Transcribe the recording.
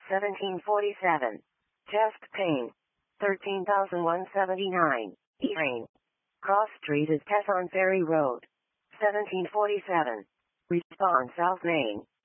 1747. Chest pain. 13,179. Earache. Cross Street is Tesson Ferry Road. 1747. Response South Main.